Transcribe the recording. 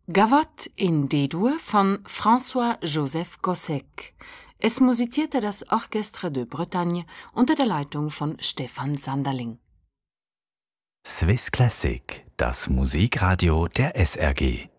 Gavotte in D-Dur von François-Joseph Gossec. Es musizierte das Orchestre de Bretagne unter der Leitung von Stefan Sanderling. Swiss Classic, das Musikradio der SRG.